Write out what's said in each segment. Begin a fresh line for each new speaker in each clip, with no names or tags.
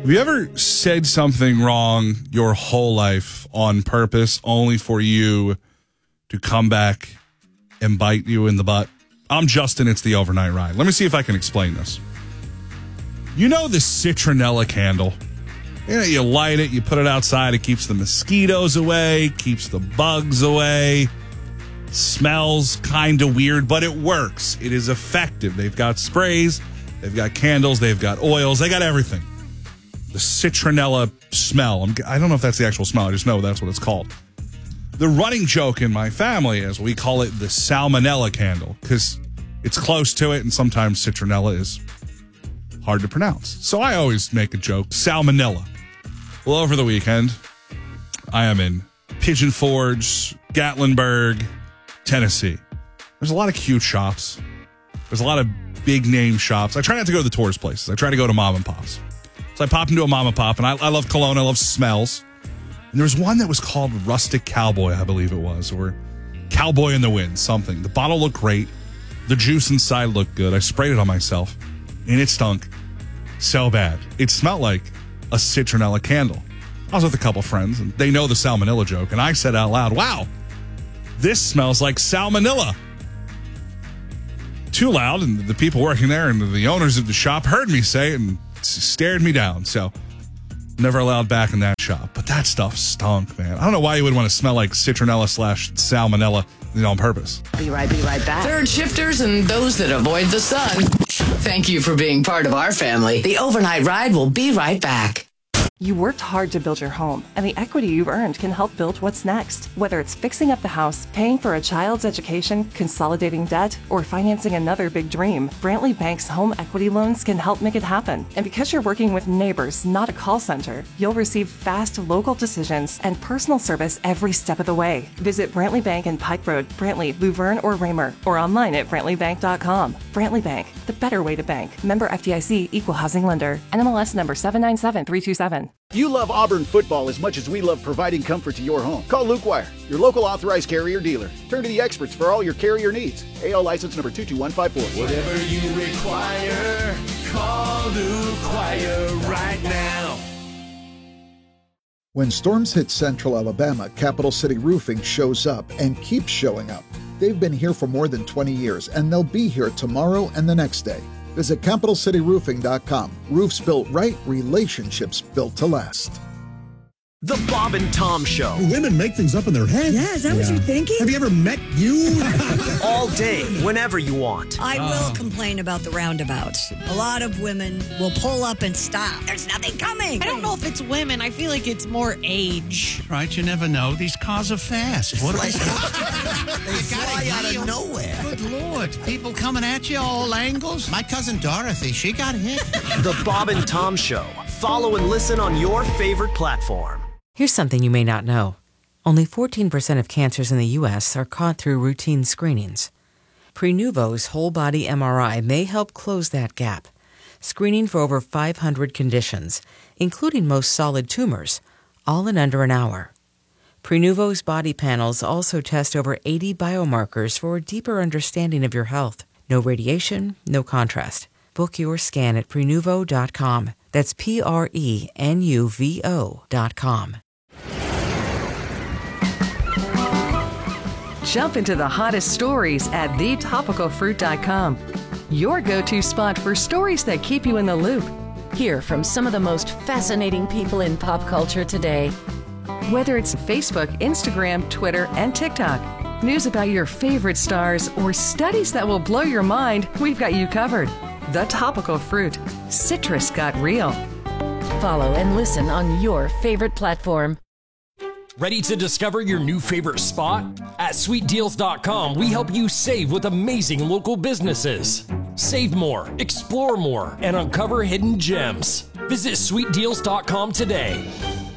Have you ever said something wrong your whole life on purpose, only for you to come back and bite you in the butt? I'm Justin. It's the Overnight Ride. Let me see if I can explain this. You know the citronella candle? You know, you light it, you put it outside, it keeps the mosquitoes away, keeps the bugs away. Smells kind of weird, but it works. It is effective. They've got sprays, they've got candles, they've got oils, they got everything. The citronella smell. I don't know if that's the actual smell. I just know that's what it's called. The running joke in my family is we call it the salmonella candle because it's close to it, and sometimes citronella is hard to pronounce. So I always make a joke, salmonella. Well, over the weekend, I am in Pigeon Forge, Gatlinburg, Tennessee. There's a lot of cute shops. There's a lot of big name shops. I try not to go to the tourist places. I try to go to mom and pops. So I popped into a mom and pop, and I love cologne. I love smells. And there was one that was called Rustic Cowboy, I believe it was, or Cowboy in the Wind, something. The bottle looked great. The juice inside looked good. I sprayed it on myself, and it stunk so bad. It smelled like a citronella candle. I was with a couple friends, and they know the salmonella joke, and I said out loud, wow, this smells like salmonella. Too loud, and the people working there and the owners of the shop heard me say it and stared me down. So never allowed back in that shop. But that stuff stunk, man. I don't know why you would want to smell like citronella / salmonella, on purpose.
Be right back. Third shifters and those that avoid the sun. Thank you for being part of our family. The Overnight Ride will be right back.
You worked hard to build your home, and the equity you've earned can help build what's next. Whether it's fixing up the house, paying for a child's education, consolidating debt, or financing another big dream, Brantley Bank's home equity loans can help make it happen. And because you're working with neighbors, not a call center, you'll receive fast local decisions and personal service every step of the way. Visit Brantley Bank in Pike Road, Brantley, Luverne, or Raymer, or online at brantleybank.com. Brantley Bank, the better way to bank. Member FDIC, Equal Housing Lender. NMLS number 797327.
You love Auburn football as much as we love providing comfort to your home. Call Luke Wire, your local authorized carrier dealer. Turn to the experts for all your carrier needs. AL license number 22154.
Whatever you require, call Luke Wire right now.
When storms hit central Alabama, Capital City Roofing shows up and keeps showing up. They've been here for more than 20 years, and they'll be here tomorrow and the next day. Visit CapitalCityRoofing.com. Roofs built right, relationships built to last.
The Bob and Tom Show.
Women make things up in their head.
Yeah, is that what you're thinking?
Have you ever met you?
All day, whenever you want.
I will complain about the roundabouts. A lot of women will pull up and stop. There's nothing coming.
I don't know if it's women. I feel like it's more age.
Right, you never know. These cars are fast. What
They fly out of nowhere.
Good Lord. People coming at you all angles. My cousin Dorothy, she got hit.
The Bob and Tom Show. Follow and listen on your favorite platform.
Here's something you may not know. Only 14% of cancers in the U.S. are caught through routine screenings. Prenuvo's whole-body MRI may help close that gap, screening for over 500 conditions, including most solid tumors, all in under an hour. Prenuvo's body panels also test over 80 biomarkers for a deeper understanding of your health. No radiation, no contrast. Book your scan at Prenuvo.com. That's Prenuvo.com.
Jump into the hottest stories at thetopicalfruit.com. Your go-to spot for stories that keep you in the loop.
Hear from some of the most fascinating people in pop culture today.
Whether it's Facebook, Instagram, Twitter, and TikTok, news about your favorite stars, or studies that will blow your mind, we've got you covered. The Topical Fruit. Citrus got real.
Follow and listen on your favorite platform.
Ready to discover your new favorite spot? At sweetdeals.com, we help you save with amazing local businesses. Save more, explore more, and uncover hidden gems. Visit sweetdeals.com today.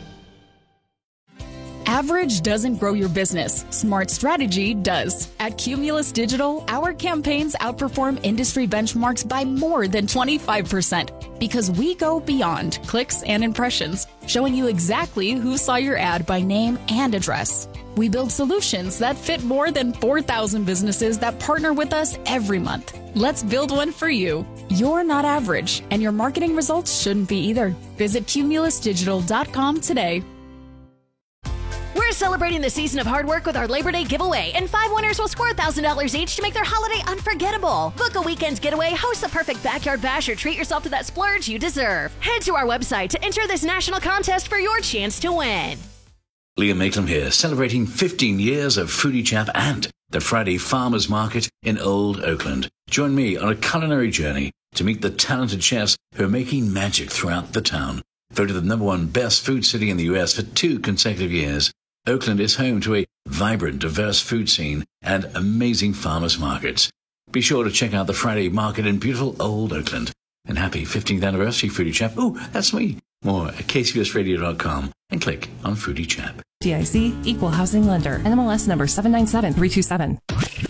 Average doesn't grow your business. Smart strategy does. At Cumulus Digital, our campaigns outperform industry benchmarks by more than 25% because we go beyond clicks and impressions, showing you exactly who saw your ad by name and address. We build solutions that fit more than 4,000 businesses that partner with us every month. Let's build one for you. You're not average, and your marketing results shouldn't be either. Visit cumulusdigital.com today.
We're celebrating the season of hard work with our Labor Day giveaway, and 5 winners will score $1,000 each to make their holiday unforgettable. Book a weekend's getaway, host the perfect backyard bash, or treat yourself to that splurge you deserve. Head to our website to enter this national contest for your chance to win.
Liam Maitland here, celebrating 15 years of Foodie Chap and the Friday Farmers Market in Old Oakland. Join me on a culinary journey to meet the talented chefs who are making magic throughout the town. Voted the #1 best food city in the U.S. for 2 consecutive years, Oakland is home to a vibrant, diverse food scene and amazing farmers markets. Be sure to check out the Friday Market in beautiful Old Oakland. And happy 15th anniversary, Foodie Chap. Ooh, that's me. More at kcbsradio.com and click on Foodie Chap.
DIC Equal Housing Lender. NMLS number 797327.